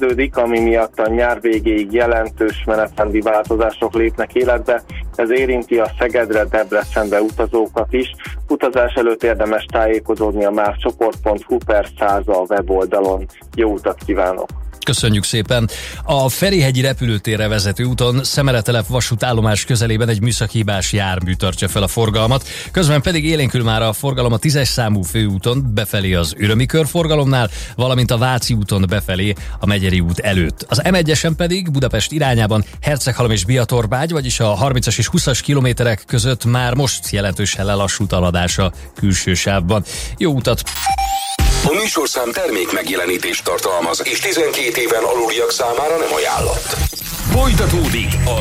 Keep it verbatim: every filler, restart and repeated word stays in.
kezdődik, ami miatt a nyár végéig jelentős menetrendi változások lépnek életbe. Ez érinti a Szegedre, Debrecenbe utazókat is. Utazás előtt érdemes tájékozódni a mávcsoport pont hu per száza a weboldalon. Jó utat kívánok! Köszönjük szépen! A Ferihegyi repülőtérre vezető úton Szemeretelep vasútállomás közelében egy műszaki hibás jármű tartja fel a forgalmat, közben pedig élénkül már a forgalom a tízes számú főúton befelé az Ürömi körforgalomnál, valamint a Váci úton befelé a Megyeri út előtt. Az em egyesen pedig Budapest irányában Herceghalom és Biatorbágy, vagyis a harmincas és húszas kilométerek között már most jelentősen lelassult a haladás a külső sávban. Jó utat! A műsorszám termék megjelenítést tartalmaz, és tizenkét éven aluliak számára nem ajánlott. Folytatódik